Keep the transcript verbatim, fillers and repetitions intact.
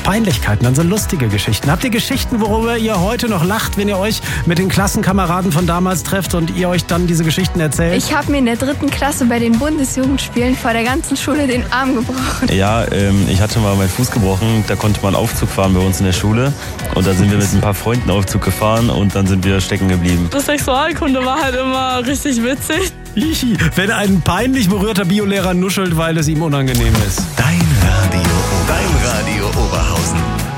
Peinlichkeiten, dann so lustige Geschichten. Habt ihr Geschichten, worüber ihr heute noch lacht, wenn ihr euch mit den Klassenkameraden von damals trefft und ihr euch dann diese Geschichten erzählt? Ich habe mir in der dritten Klasse bei den Bundesjugendspielen vor der ganzen Schule den Arm gebrochen. Ja, ähm, ich hatte mal meinen Fuß gebrochen. Da konnte man Aufzug fahren bei uns in der Schule. Und da sind wir mit ein paar Freunden Aufzug gefahren und dann sind wir stecken geblieben. Das Sexualkunde war halt immer richtig witzig. Wenn ein peinlich berührter Biolehrer nuschelt, weil es ihm unangenehm ist. Dein Radio, dein Radio Oberhausen.